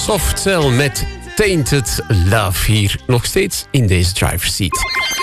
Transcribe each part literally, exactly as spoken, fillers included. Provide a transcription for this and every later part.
Soft Cell met Tainted Love hier nog steeds in deze driver's seat.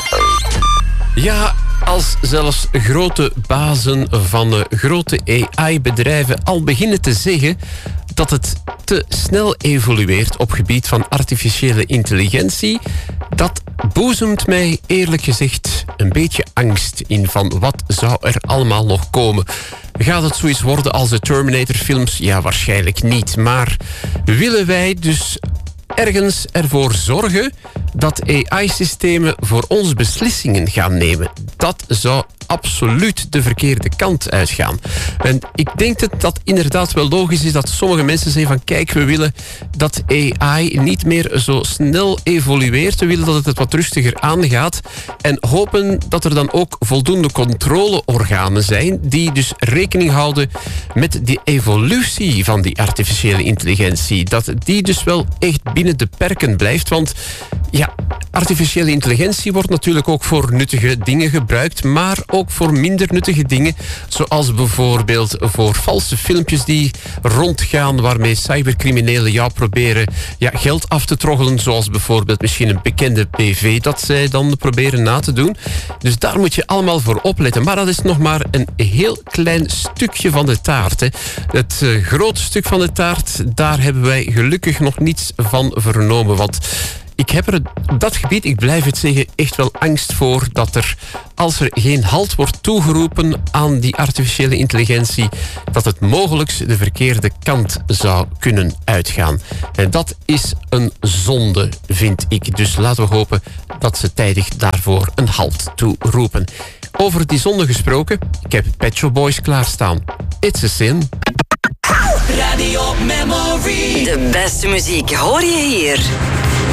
Ja, als zelfs grote bazen van uh, grote A I-bedrijven al beginnen te zeggen dat het te snel evolueert op gebied van artificiële intelligentie, dat boezemt mij eerlijk gezegd een beetje angst in van wat zou er allemaal nog komen. Gaat het zoiets worden als de Terminator-films? Ja, waarschijnlijk niet. Maar willen wij dus ergens ervoor zorgen dat A I-systemen voor ons beslissingen gaan nemen? Dat zou absoluut de verkeerde kant uitgaan. En ik denk dat dat inderdaad wel logisch is dat sommige mensen zeggen van kijk, we willen dat A I niet meer zo snel evolueert. We willen dat het wat rustiger aangaat en hopen dat er dan ook voldoende controleorganen zijn die dus rekening houden met die evolutie van die artificiële intelligentie. Dat die dus wel echt binnen de perken blijft, want ja, artificiële intelligentie wordt natuurlijk ook voor nuttige dingen gebruikt, maar ook voor minder nuttige dingen, zoals bijvoorbeeld voor valse filmpjes die rondgaan waarmee cybercriminelen jou proberen ja, geld af te troggelen, zoals bijvoorbeeld misschien een bekende P V dat zij dan proberen na te doen. Dus daar moet je allemaal voor opletten. Maar dat is nog maar een heel klein stukje van de taart. Hè. Het uh, grote stuk van de taart, daar hebben wij gelukkig nog niets van vernomen, want ik heb er op dat gebied, ik blijf het zeggen, echt wel angst voor dat er, als er geen halt wordt toegeroepen aan die artificiële intelligentie, dat het mogelijk de verkeerde kant zou kunnen uitgaan. En dat is een zonde, vind ik. Dus laten we hopen dat ze tijdig daarvoor een halt toeroepen. Over die zonde gesproken, ik heb Pet Shop Boys klaarstaan. It's a Sin. Radio Memory. De beste muziek hoor je hier.